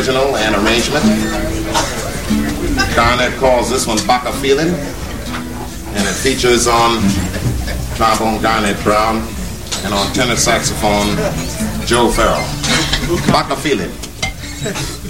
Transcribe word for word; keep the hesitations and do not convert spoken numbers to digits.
original and arrangement. Garnett calls this one Baka Feeling, and it features on trombone Garnett Brown and on tenor saxophone Joe Farrell. Baka Feeling.